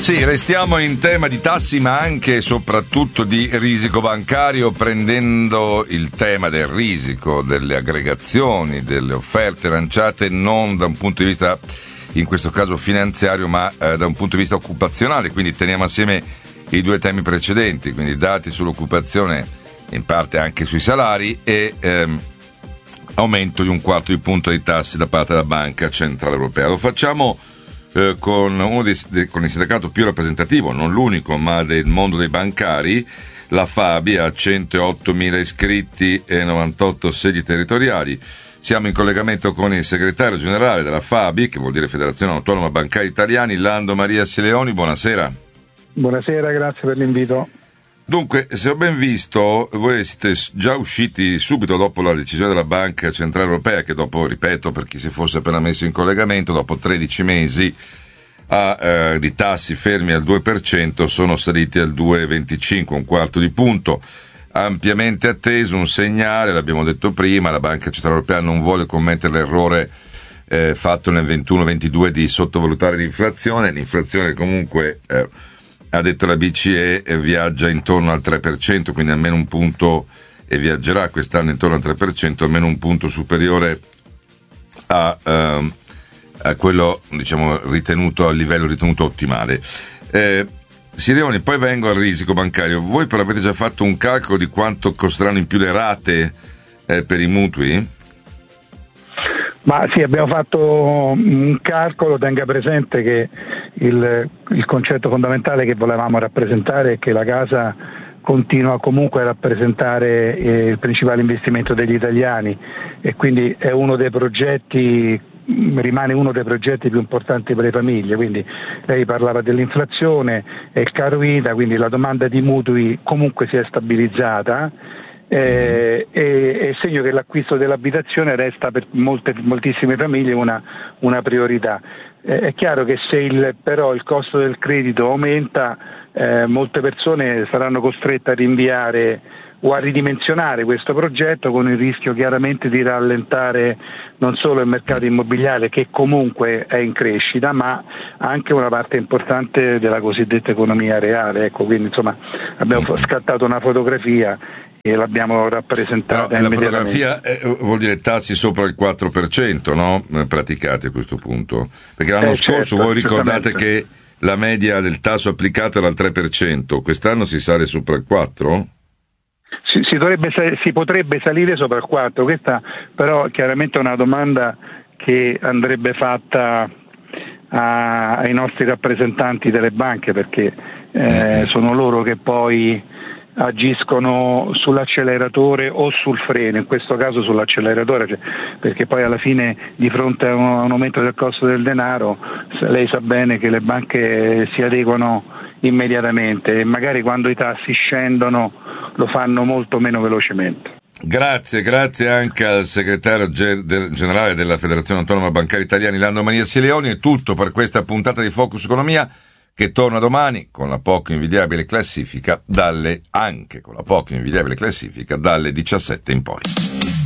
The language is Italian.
Sì, restiamo in tema di tassi ma anche e soprattutto di risico bancario, prendendo il tema del risico, delle aggregazioni, delle offerte lanciate non da un punto di vista, in questo caso finanziario, ma da un punto di vista occupazionale. Quindi teniamo assieme i due temi precedenti, quindi dati sull'occupazione, in parte anche sui salari, e aumento di 1/4 di punto dei tassi da parte della Banca Centrale Europea. Lo facciamo con il sindacato più rappresentativo, non l'unico, ma del mondo dei bancari. La FABI ha 108.000 iscritti e 98 sedi territoriali. Siamo in collegamento con il segretario generale della FABI, che vuol dire Federazione Autonoma Bancari Italiani, Lando Maria Sileoni. Buonasera. Buonasera, grazie per l'invito. Dunque, se ho ben visto, voi siete già usciti subito dopo la decisione della Banca Centrale Europea, che dopo, ripeto, per chi si fosse appena messo in collegamento, dopo 13 mesi di tassi fermi al 2%, sono saliti al 2,25, 1/4 di punto. Ampiamente atteso, un segnale, l'abbiamo detto prima, la Banca Centrale Europea non vuole commettere l'errore fatto nel 21-22 di sottovalutare l'inflazione. L'inflazione comunque, ha detto la BCE, viaggia intorno al 3%, quindi almeno un punto, e viaggerà quest'anno intorno al 3%, almeno un punto superiore a quello, diciamo, ritenuto a livello ritenuto ottimale. Sileoni, poi vengo al risico bancario. Voi però avete già fatto un calcolo di quanto costeranno in più le rate per i mutui? Ma sì, abbiamo fatto un calcolo. Tenga presente che il concetto fondamentale che volevamo rappresentare è che la casa continua comunque a rappresentare il principale investimento degli italiani, e quindi è rimane uno dei progetti più importanti per le famiglie. Quindi lei parlava dell'inflazione e il caro vita, quindi la domanda di mutui comunque si è stabilizzata. È segno che l'acquisto dell'abitazione resta per moltissime famiglie una priorità. È chiaro che se però il costo del credito aumenta, molte persone saranno costrette a rinviare o a ridimensionare questo progetto, con il rischio chiaramente di rallentare non solo il mercato immobiliare, che comunque è in crescita, ma anche una parte importante della cosiddetta economia reale. Ecco, quindi insomma abbiamo scattato una fotografia e l'abbiamo rappresentata. Però la fotografia vuol dire tassi sopra il 4%, no? Praticati a questo punto, perché l'anno scorso voi ricordate che la media del tasso applicato era al 3%, quest'anno si sale sopra il 4%? Si potrebbe salire sopra il 4%, questa però chiaramente è una domanda che andrebbe fatta ai nostri rappresentanti delle banche, perché sono loro che poi agiscono sull'acceleratore o sul freno, in questo caso sull'acceleratore, perché poi alla fine, di fronte a un aumento del costo del denaro, lei sa bene che le banche si adeguano immediatamente, e magari quando i tassi scendono lo fanno molto meno velocemente. Grazie anche al segretario generale della Federazione Autonoma Bancari Italiani, Lando Maria Sileoni. È tutto per questa puntata di Focus Economia, che torna domani con la poco invidiabile classifica dalle 17 in poi.